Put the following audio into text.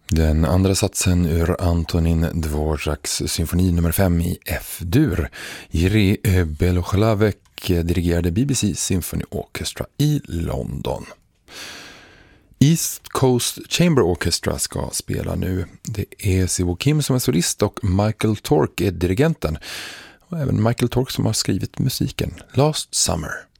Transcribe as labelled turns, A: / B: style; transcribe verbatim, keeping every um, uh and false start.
A: Den andra satsen ur Antonin Dvoraks symfoni nummer fem i F-dur. Jiří Belohlavek dirigerade B B C Symphony Orchestra i London. East Coast Chamber Orchestra ska spela nu. Det är Siwo Kim som är solist och Michael Tork är dirigenten. Och även Michael Tork som har skrivit musiken Last Summer.